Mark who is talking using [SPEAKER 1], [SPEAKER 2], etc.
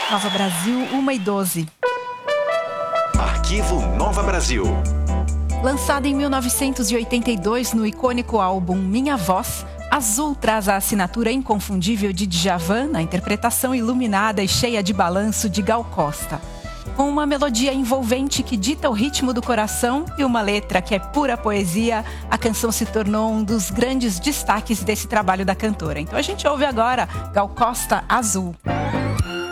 [SPEAKER 1] Nova Brasil, 1h12.
[SPEAKER 2] Arquivo Nova Brasil.
[SPEAKER 1] Lançada em 1982 no icônico álbum Minha Voz, Azul traz a assinatura inconfundível de Djavan na interpretação iluminada e cheia de balanço de Gal Costa. Com uma melodia envolvente que dita o ritmo do coração e uma letra que é pura poesia, a canção se tornou um dos grandes destaques desse trabalho da cantora. Então a gente ouve agora Gal Costa, Azul.